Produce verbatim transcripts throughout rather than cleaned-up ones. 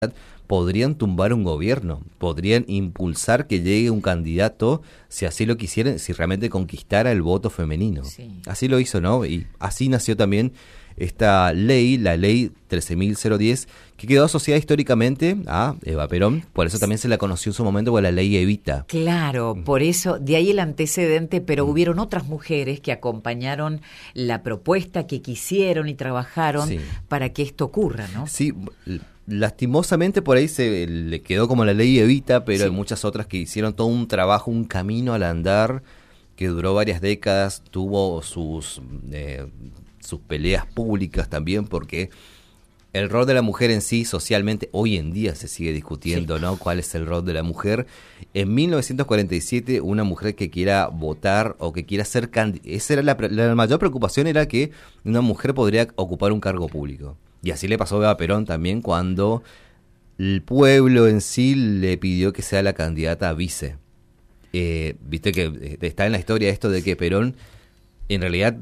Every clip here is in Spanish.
podrían tumbar un gobierno, podrían impulsar que llegue un candidato si así lo quisieran, si realmente conquistara el voto femenino. Sí. Así lo hizo, ¿no? Y así nació también esta ley, la ley trece mil diez, que quedó asociada históricamente a Eva Perón, por eso también se la conoció en su momento como la ley Evita. Claro, por eso, de ahí el antecedente, pero hubieron otras mujeres que acompañaron la propuesta, que quisieron y trabajaron Sí. para que esto ocurra, ¿no? Sí, lastimosamente por ahí se le quedó como la ley Evita, pero Sí. hay muchas otras que hicieron todo un trabajo, un camino al andar, que duró varias décadas, tuvo sus, eh, sus peleas públicas también, porque el rol de la mujer en sí, socialmente, hoy en día se sigue discutiendo, Sí. ¿no? ¿Cuál es el rol de la mujer? En mil novecientos cuarenta y siete, una mujer que quiera votar o que quiera ser candidata, esa era la, pre- la mayor preocupación, era que una mujer podría ocupar un cargo público. Y así le pasó a Eva Perón también, cuando el pueblo en sí le pidió que sea la candidata a vice. Eh, Viste que eh, está en la historia esto de que Perón, en realidad,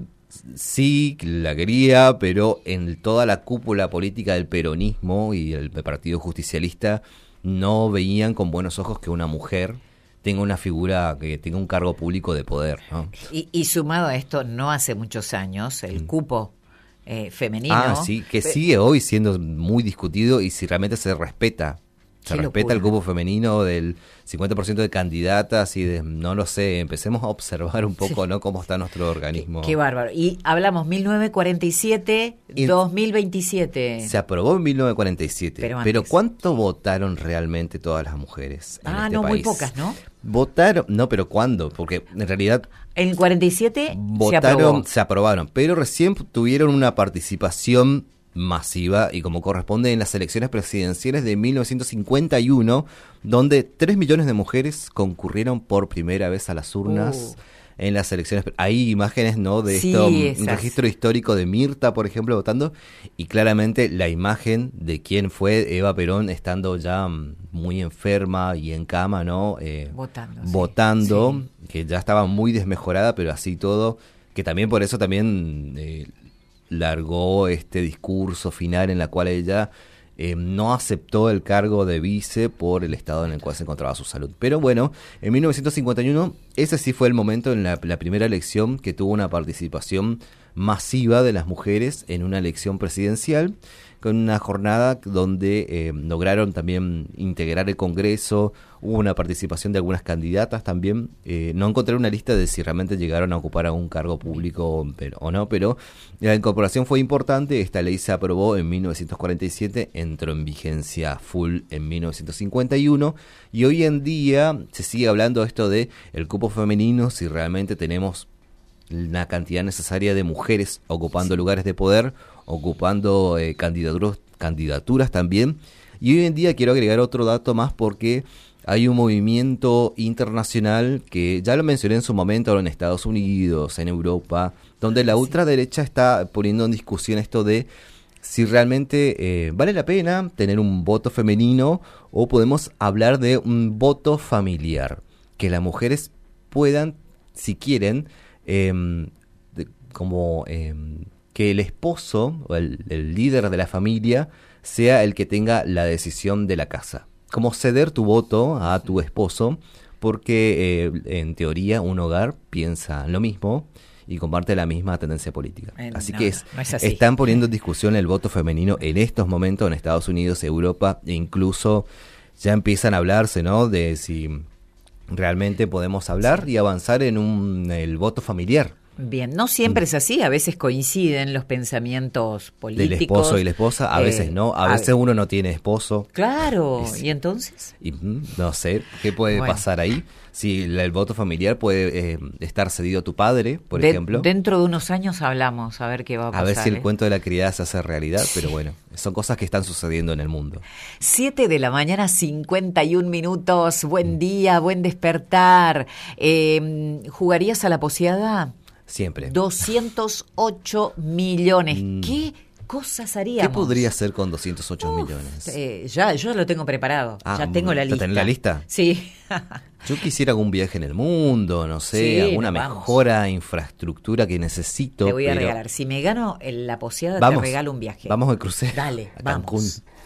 sí la quería, pero en toda la cúpula política del peronismo y el Partido Justicialista no veían con buenos ojos que una mujer tenga una figura, que tenga un cargo público de poder, ¿no? Y, y sumado a esto, no hace muchos años, el cupo eh, femenino. Ah, sí, que Pe- sigue hoy siendo muy discutido, y si realmente se respeta. Se Qué respeta el locura. cupo femenino del cincuenta por ciento de candidatas y de, no lo sé, empecemos a observar un poco, Sí. ¿no?, cómo está nuestro organismo. Qué bárbaro. Y hablamos mil novecientos cuarenta y siete, Y- dos mil veintisiete. Se aprobó en mil novecientos cuarenta y siete, Pero pero, antes. ¿cuánto votaron realmente todas las mujeres en Ah, este no, muy país? pocas, ¿no? Votaron, no, pero ¿cuándo? Porque en realidad En el cuarenta y siete se votaron, aprobó. se aprobaron, pero recién tuvieron una participación masiva y como corresponde en las elecciones presidenciales de mil novecientos cincuenta y uno, donde tres millones de mujeres concurrieron por primera vez a las urnas. Uh. En las elecciones. Hay imágenes, ¿no?, de Sí, esto, un esas. registro histórico de Mirta, por ejemplo, votando, y claramente la imagen de quién fue Eva Perón estando ya mm, muy enferma y en cama, ¿no? Eh, Votando, sí. votando, Sí. que ya estaba muy desmejorada, pero así todo, que también por eso también eh, largó este discurso final en la cual ella eh, no aceptó el cargo de vice por el estado en el cual se encontraba su salud. Pero bueno, en mil novecientos cincuenta y uno, ese sí fue el momento en la, la primera elección que tuvo una participación masiva de las mujeres en una elección presidencial, con una jornada donde eh, lograron también integrar el Congreso, hubo una participación de algunas candidatas también, eh, no encontré una lista de si realmente llegaron a ocupar algún cargo público pero, o no, pero la incorporación fue importante, esta ley se aprobó en mil novecientos cuarenta y siete, entró en vigencia full en mil novecientos cincuenta y uno, y hoy en día se sigue hablando esto de el cupo femenino, si realmente tenemos la cantidad necesaria de mujeres ocupando lugares de poder, ocupando eh, candidaturas, candidaturas también. Y hoy en día quiero agregar otro dato más, porque hay un movimiento internacional que ya lo mencioné en su momento en Estados Unidos, en Europa, donde la Sí. ultraderecha está poniendo en discusión esto de si realmente eh, vale la pena tener un voto femenino o podemos hablar de un voto familiar, que las mujeres puedan, si quieren, eh, de- como eh, que el esposo o el, el líder de la familia sea el que tenga la decisión de la casa. Como ceder tu voto a tu esposo, porque eh, en teoría un hogar piensa lo mismo y comparte la misma tendencia política. Eh, así no, que es, no, no es así. están poniendo en discusión el voto femenino en estos momentos en Estados Unidos, Europa, e incluso ya empiezan a hablarse, ¿no?, de si realmente podemos hablar y avanzar en un el voto familiar Bien, no siempre es así, a veces coinciden los pensamientos políticos. del esposo y la esposa, a eh, veces no, a a veces ver. uno no tiene esposo. Claro, Es- ¿y entonces? Y mm, no sé, ¿qué puede Bueno. pasar ahí? Si el, el voto familiar puede eh, estar cedido a tu padre, por De- ejemplo. Dentro de unos años hablamos, a ver qué va a A pasar. ver si el ¿eh? cuento de la criada se hace realidad, pero bueno, son cosas que están sucediendo en el mundo. Siete de la mañana, cincuenta y un minutos. Buen día, buen despertar. Eh, ¿Jugarías a la poseada? Siempre. doscientos ocho millones. Mm. ¿Qué cosas haríamos? ¿Qué podría hacer con doscientos ocho Uf, millones? eh, ya, yo lo tengo preparado. Ah, ya tengo la ¿ya lista. tenés la lista? Sí. Yo quisiera algún viaje en el mundo, no sé, Sí, alguna nos vamos. mejora, infraestructura que necesito. Te voy a pero regalar. Si me gano el- la poseada, Vamos, te regalo un viaje. vamos al crucero. Dale, a vamos. Cancún.